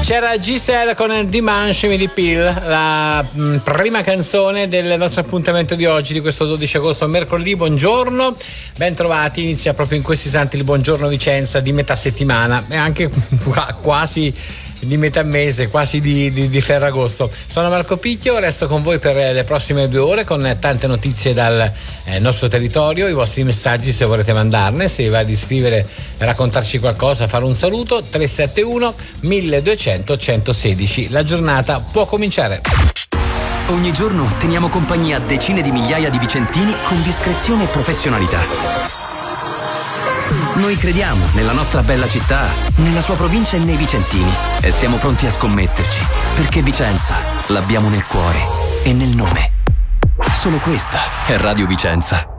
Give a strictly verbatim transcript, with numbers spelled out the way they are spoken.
C'era Giselle con Dimanche Mi di Pill, la mh, prima canzone del nostro appuntamento di oggi, di questo dodici agosto, mercoledì. Buongiorno, ben trovati. Inizia proprio in questi istanti il Buongiorno Vicenza di metà settimana e anche quasi di metà mese, quasi di, di, di Ferragosto. Sono Marco Picchio, resto con voi per le prossime due ore con tante notizie dal eh, nostro territorio. I vostri messaggi, se volete mandarne, se vi va di scrivere, raccontarci qualcosa, fare un saluto, tre sette uno milleduecento centosedici. La giornata può cominciare. Ogni giorno teniamo compagnia a decine di migliaia di vicentini con discrezione e professionalità. Noi crediamo nella nostra bella città, nella sua provincia e nei vicentini e siamo pronti a scommetterci, perché Vicenza l'abbiamo nel cuore e nel nome. Solo questa è Radio Vicenza.